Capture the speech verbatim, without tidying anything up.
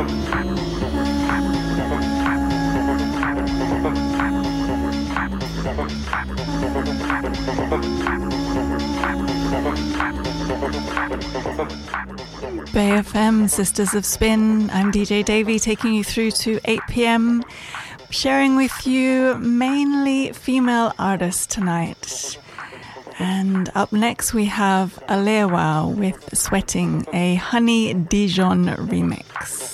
Bay F M, Sisters of Spin. I'm D J Davey, taking you through to eight p.m, sharing with you mainly female artists tonight. And up next we have Alewa with Sweating, a Honey Dijon remix.